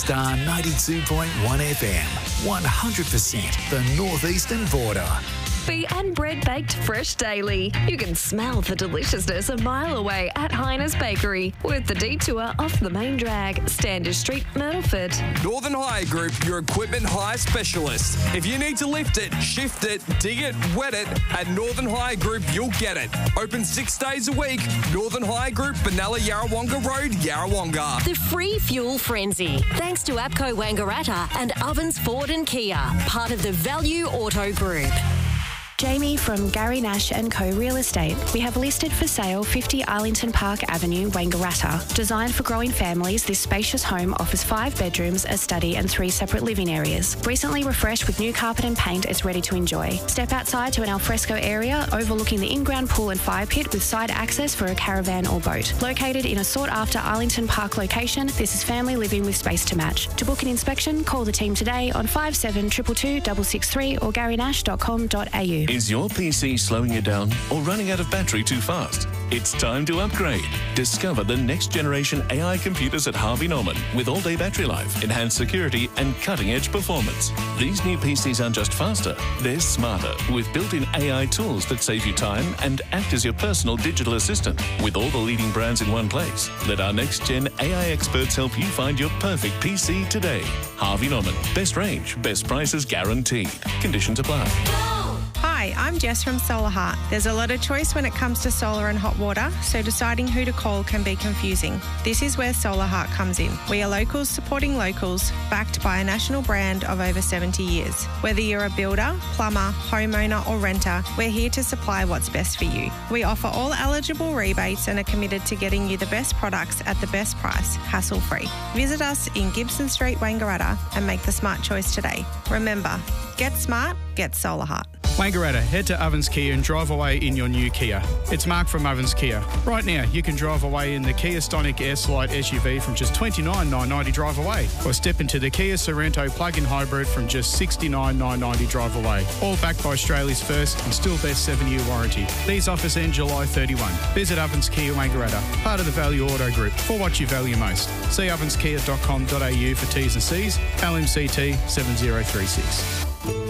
Star 92.1 FM, 100% the northeastern border. Coffee and bread baked fresh daily. You can smell the deliciousness a mile away at Heiner's Bakery with the detour off the main drag, Standish Street, Myrtleford. Northern Hire Group, your equipment hire specialist. If you need to lift it, shift it, dig it, wet it, at Northern Hire Group, you'll get it. Open 6 days a week. Northern Hire Group, Benalla Yarrawonga Road, Yarrawonga. The free fuel frenzy, thanks to APCO Wangaratta and Ovens Ford and Kia, part of the Value Auto Group. Jamie from Gary Nash & Co Real Estate. We have listed for sale 50 Arlington Park Avenue, Wangaratta. Designed for growing families, this spacious home offers 5 bedrooms, a study and 3 separate living areas. Recently refreshed with new carpet and paint, it's ready to enjoy. Step outside to an alfresco area overlooking the in-ground pool and fire pit with side access for a caravan or boat. Located in a sought-after Arlington Park location, this is family living with space to match. To book an inspection, call the team today on 5722 663 or garynash.com.au. Is your PC slowing you down or running out of battery too fast? It's time to upgrade. Discover the next generation AI computers at Harvey Norman with all-day battery life, enhanced security and cutting-edge performance. These new PCs aren't just faster, they're smarter with built-in AI tools that save you time and act as your personal digital assistant. With all the leading brands in one place, let our next-gen AI experts help you find your perfect PC today. Harvey Norman. Best range, best prices guaranteed. Conditions apply. Hi, I'm Jess from Solar Heart. There's a lot of choice when it comes to solar and hot water, so deciding who to call can be confusing. This is where Solar Heart comes in. We are locals supporting locals, backed by a national brand of over 70 years. Whether you're a builder, plumber, homeowner or renter, we're here to supply what's best for you. We offer all eligible rebates and are committed to getting you the best products at the best price, hassle-free. Visit us in Gibson Street, Wangaratta and make the smart choice today. Remember, get smart, get Solar Heart. Wangaratta, head to Ovens Kia and drive away in your new Kia. It's Mark from Ovens Kia. Right now, you can drive away in the Kia Stonic Air Slide SUV from just $29,990 drive away, or step into the Kia Sorento plug-in hybrid from just $69,990 drive away. All backed by Australia's first and still best 7-year warranty. These offers end July 31. Visit Ovens Kia Wangaratta, part of the Value Auto Group, for what you value most. See ovenskia.com.au for T's and C's, LMCT 7036.